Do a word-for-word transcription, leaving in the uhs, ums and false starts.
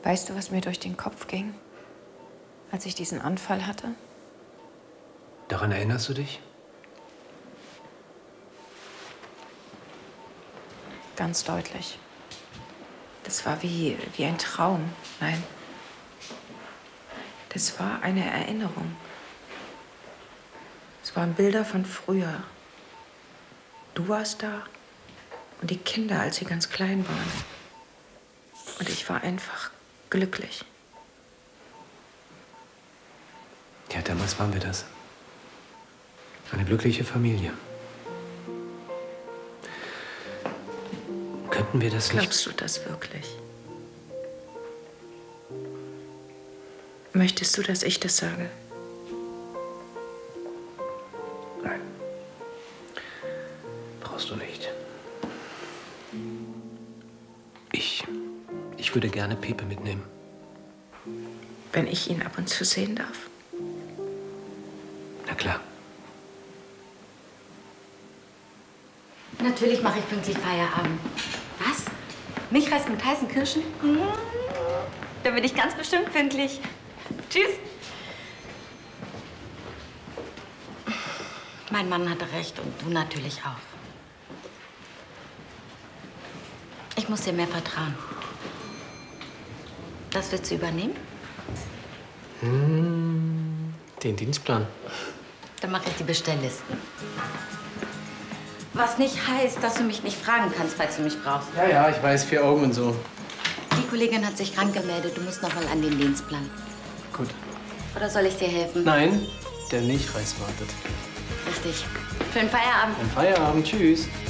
Weißt du, was mir durch den Kopf ging, als ich diesen Anfall hatte? Daran erinnerst du dich? Ganz deutlich. Das war wie, wie ein Traum. Nein. Das war eine Erinnerung. Es waren Bilder von früher. Du warst da und die Kinder, als sie ganz klein waren. Und ich war einfach glücklich. Ja, damals waren wir das. Eine glückliche Familie. Könnten wir das nicht... Glaubst du das wirklich? Möchtest du, dass ich das sage? Nein. Brauchst du nicht. Ich... Ich würde gerne Pepe mitnehmen. Wenn ich ihn ab und zu sehen darf? Na klar. Natürlich mache ich pünktlich Feierabend. Was? Milchreis mit heißen Kirschen? Mhm. Da bin ich ganz bestimmt pünktlich. Tschüss. Mein Mann hatte recht und du natürlich auch. Ich muss dir mehr vertrauen. Das willst du übernehmen? Hm, den Dienstplan. Dann mache ich die Bestelllisten. Was nicht heißt, dass du mich nicht fragen kannst, falls du mich brauchst. Ja, ja, ich weiß, vier Augen und so. Die Kollegin hat sich krank gemeldet. Du musst noch mal an den Dienstplan. Gut. Oder soll ich dir helfen? Nein, der Milchreis wartet. Richtig. Schönen Feierabend. Ein Feierabend, tschüss.